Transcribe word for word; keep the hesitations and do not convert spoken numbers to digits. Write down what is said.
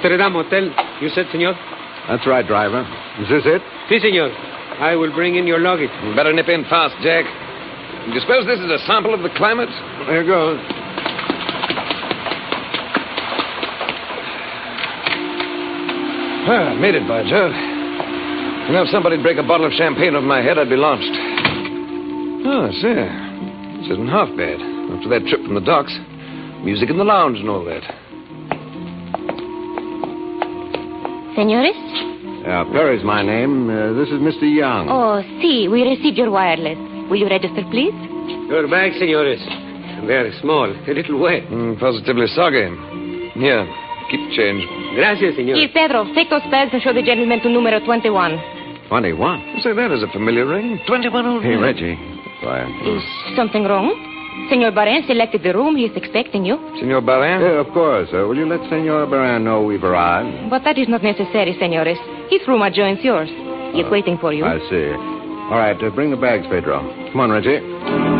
Notre Dame Hotel, you said, senor? That's right, driver. Is this it? Si, senor. I will bring in your luggage. You better nip in fast, Jack. Do you suppose this is a sample of the climate? Here goes. Ah, made it, by Jove. You know, if somebody'd break a bottle of champagne over my head, I'd be launched. Oh, I see. This isn't half bad. After that trip from the docks, music in the lounge and all that. Senores? Uh, Perry's my name. Uh, this is Mister Young. Oh, si. We received your wireless. Will you register, please? Your bags, senores. They're small, a little wet. Mm, positively soggy. Here, keep the change. Gracias, senor. Here, Pedro, take those bags and show the gentleman to numero twenty-one. twenty-one? Say, that is a familiar ring. twenty-one old Hey, man. Reggie. Quiet. Is something wrong? Senor Barin selected the room. He's expecting you. Senor Barin? Yeah, of course. Uh, will you let Senor Baran know we've arrived? But that is not necessary, senores. His room adjoins yours. He's Uh, waiting for you. I see. All right, uh, bring the bags, Pedro. Come on, Reggie.